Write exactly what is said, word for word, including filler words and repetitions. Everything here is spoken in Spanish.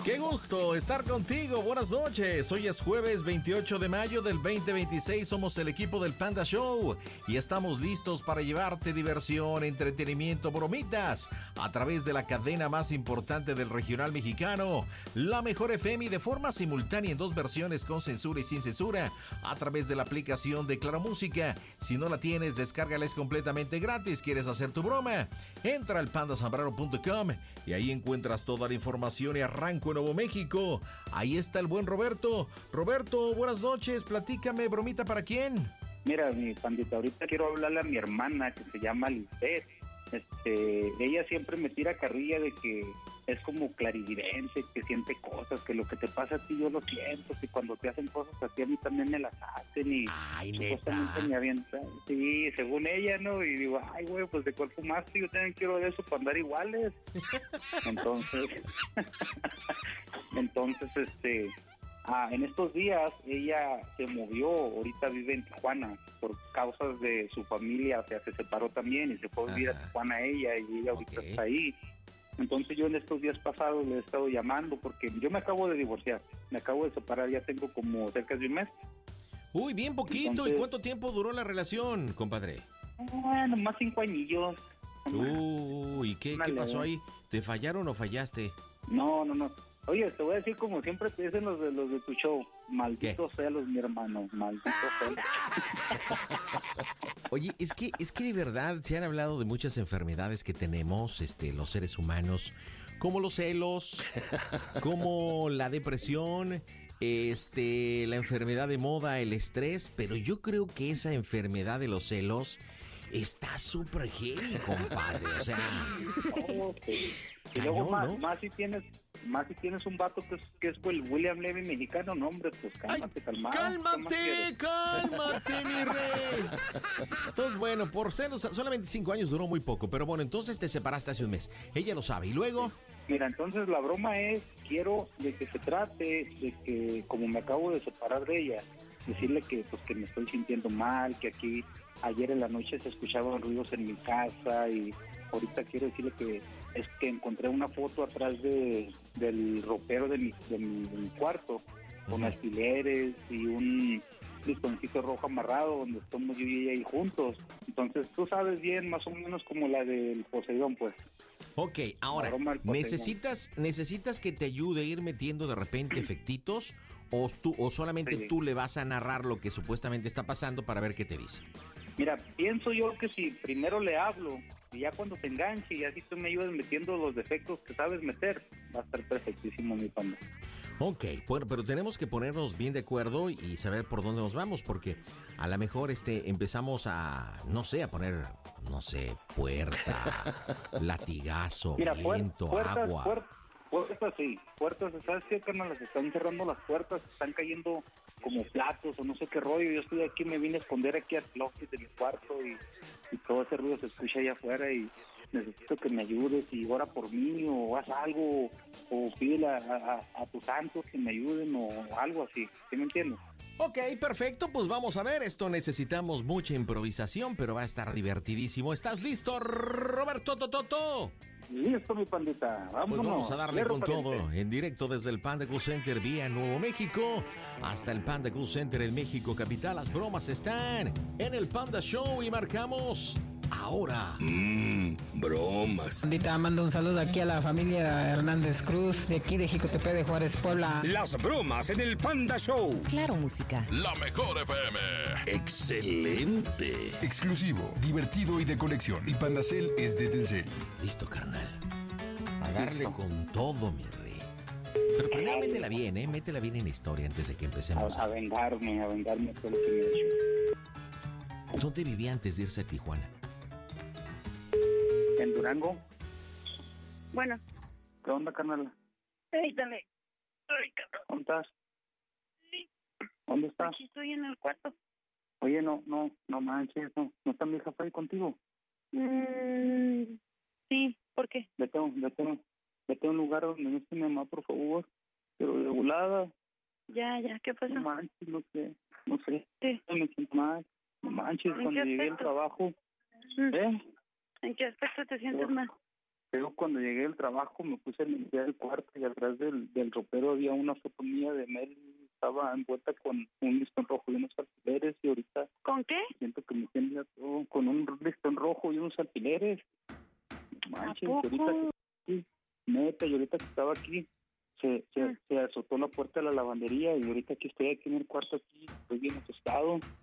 Qué gusto estar contigo, buenas noches. Hoy es jueves veintiocho de mayo del veinte veintiséis, somos el equipo del Panda Show y estamos listos para llevarte diversión, entretenimiento, bromitas a través de la cadena más importante del regional mexicano, la Mejor F M, y de forma simultánea en dos versiones, con censura y sin censura, a través de la aplicación de Claro Música. Si no la tienes, descárgala, es completamente gratis. ¿Quieres hacer tu broma? Entra al panda zambrano punto com y ahí encuentras toda la información y arranco Nuevo México. Ahí está el buen Roberto. Roberto, buenas noches, platícame, bromita, ¿para quién? Mira, mi pandita, ahorita quiero hablarle a mi hermana que se llama Lisbeth. Este, ella siempre me tira carrilla de que es como clarividente, que siente cosas, que lo que te pasa a ti yo lo siento, que cuando te hacen cosas a ti a mí también me las hacen y ay, neta, me avientan. Sí, según ella, ¿no? Y digo, ay, güey, pues de cuál fumaste, yo también quiero de eso para andar iguales. Entonces, entonces, este, ah, en estos días ella se movió, ahorita vive en Tijuana por causas de su familia, o sea, se separó también y se fue a vivir a Tijuana ella, y ella ahorita okay. está ahí. Entonces yo en estos días pasados le he estado llamando porque yo me acabo de divorciar, me acabo de separar, ya tengo como cerca de un mes. Uy, bien poquito. Entonces, ¿y cuánto tiempo duró la relación, compadre? Bueno, más cinco añillos. Uy, ¿y qué, qué pasó ahí? ¿Te fallaron o fallaste? No, no, no. Oye, te voy a decir como siempre te dicen los de los de tu show, malditos celos, mi hermano, malditos celos. Oye, es que es que de verdad se han hablado de muchas enfermedades que tenemos, este, los seres humanos, como los celos, como la depresión, este, la enfermedad de moda, el estrés, pero yo creo que esa enfermedad de los celos está súper heavy, compadre, o sea, okay. Y cañón, luego más, ¿no? más si tienes, más si tienes un vato que es, que es el William Levy mexicano, no, hombre, pues cálmate, calmado. Cálmate, cálmate, mi rey. Entonces, bueno, por celos, solamente cinco años duró muy poco, pero bueno, entonces te separaste hace un mes. Ella lo sabe, ¿y luego? Mira, entonces la broma es, quiero de que se trate de que, como me acabo de separar de ella, decirle que pues que me estoy sintiendo mal, que aquí ayer en la noche se escuchaban ruidos en mi casa, y ahorita quiero decirle que es que encontré una foto atrás de del ropero de mi, de mi, de mi cuarto, con uh-huh. alfileres y un listoncito rojo amarrado donde estamos yo y ella ahí juntos. Entonces tú sabes bien, más o menos como la del Poseidón, pues. Ok, ahora, ¿necesitas necesitas que te ayude a ir metiendo de repente efectitos o tú o solamente sí. tú le vas a narrar lo que supuestamente está pasando para ver qué te dice? Mira, pienso yo que si primero le hablo y ya cuando te enganche y así tú me ayudas metiendo los defectos que sabes meter, va a estar perfectísimo, mi panda. Ok, bueno, pero tenemos que ponernos bien de acuerdo y saber por dónde nos vamos, porque a lo mejor este empezamos a, no sé, a poner, no sé, puerta, latigazo, Mira, viento, puertas, agua. Puertas, puertas, sí, puertas, ¿sabes qué, carnal? Las están cerrando las puertas, están cayendo como platos o no sé qué rollo. Yo estoy aquí, me vine a esconder aquí al closet de mi cuarto y, y todo ese ruido se escucha allá afuera y necesito que me ayudes y ora por mí o haz algo o pídele a, a, a tus santos que me ayuden o algo así, ¿sí me entiendes? Ok, perfecto, pues vamos a ver, esto necesitamos mucha improvisación, pero va a estar divertidísimo. ¿Estás listo, Roberto Tototo? Listo, mi pandita, vámonos. Pues vamos a darle Hierro con pariente. todo, en directo desde el Panda Cool Center vía Nuevo México hasta el Panda Cool Center en México capital. Las bromas están en el Panda Show y marcamos ahora. Mmm, bromas. Pandita, mando un saludo aquí a la familia Hernández Cruz, de aquí de Jicotepec de Juárez, Puebla. Las bromas en el Panda Show. Claro Música. La Mejor F M. Excelente. Exclusivo, divertido y de colección. Y Pandacel es de Telcel. Listo, carnal. A darle con todo, mi rey. Pero primero métela bien, ¿eh? Métela bien en la historia antes de que empecemos. A, a vengarme, a vengarme por lo que me he hecho. ¿Dónde vivía antes de irse a Tijuana? En Durango. Bueno. ¿Qué onda, carnal? Ay, dale. Ay, cabrón. ¿Dónde estás? Sí. ¿Dónde estás? Aquí estoy en el cuarto. Oye, no, no, no manches, no. ¿No está mi hija ahí contigo? Mm, sí, ¿por qué? Vete, vete, vete a un lugar donde no esté mi mamá, por favor. Pero de volada. Ya, ya, ¿qué pasó? No manches, no sé, no sé. Sí. Me siento mal. No manches, ¿En cuando qué llegué al aspecto? trabajo. Mm. ¿Eh? ¿En qué aspecto te sientes Pero, mal? Luego cuando llegué del trabajo me puse a limpiar el cuarto y atrás del, del ropero había una foto mía de Mel, estaba envuelta con un listón rojo y unos alfileres y ahorita ¿Con qué? siento que me tiembla todo con un listón rojo y unos alfileres. Manches, ¿A poco? ahorita que, sí, neta, y ahorita que estaba aquí se, se, Mm. se azotó la puerta de la lavandería y ahorita que estoy aquí en el cuarto aquí estoy bien asustado.